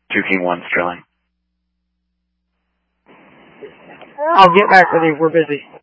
2 King 1 Sterling. I'll get back with you. We're busy.